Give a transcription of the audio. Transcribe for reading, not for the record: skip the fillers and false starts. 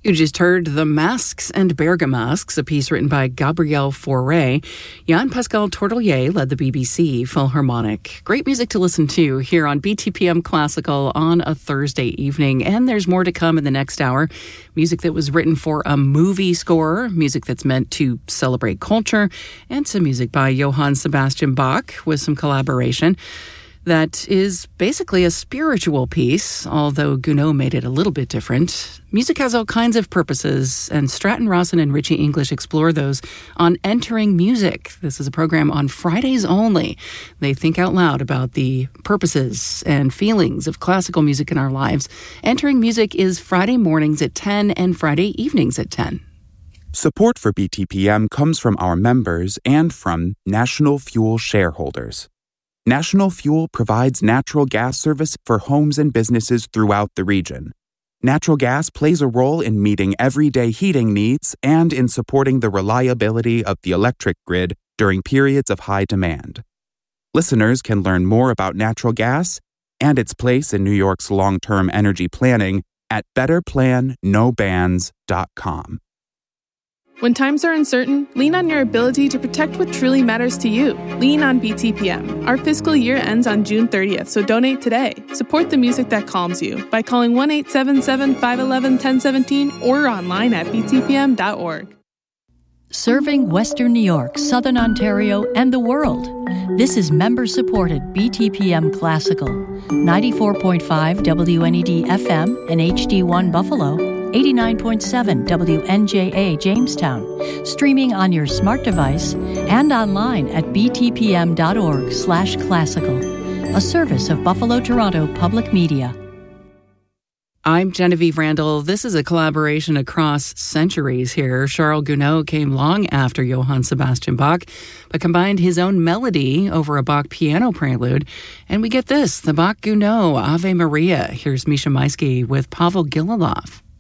You just heard The Masks and Bergamasques, a piece written by Gabriel Fauré. Jean-Pascal Tortelier led the BBC Philharmonic. Great music to listen to here on BTPM Classical on a Thursday evening. And there's more to come in the next hour. Music that was written for a movie score, music that's meant to celebrate culture, and some music by Johann Sebastian Bach with some collaboration. That is basically a spiritual piece, although Gounod made it a little bit different. Music has all kinds of purposes, and Stratton Rawson and Richie English explore those on Entering Music. This is a program on Fridays only. They think out loud about the purposes and feelings of classical music in our lives. Entering Music is Friday mornings at 10 and Friday evenings at 10. Support for BTPM comes from our members and from National Fuel shareholders. National Fuel provides natural gas service for homes and businesses throughout the region. Natural gas plays a role in meeting everyday heating needs and in supporting the reliability of the electric grid during periods of high demand. Listeners can learn more about natural gas and its place in New York's long-term energy planning at betterplannobans.com. When times are uncertain, lean on your ability to protect what truly matters to you. Lean on BTPM. Our fiscal year ends on June 30th, so donate today. Support the music that calms you by calling 1-877-511-1017 or online at btpm.org. Serving Western New York, Southern Ontario, and the world. This is member-supported BTPM Classical. 94.5 WNED FM and HD1 Buffalo. 89.7 WNJA Jamestown, streaming on your smart device and online at btpm.org/classical, a service of Buffalo Toronto Public Media. I'm Genevieve Randall. This is a collaboration across centuries here. Charles Gounod came long after Johann Sebastian Bach, but combined his own melody over a Bach piano prelude. And we get this, the Bach-Gounod Ave Maria. Here's Misha Maisky with Pavel Gililov.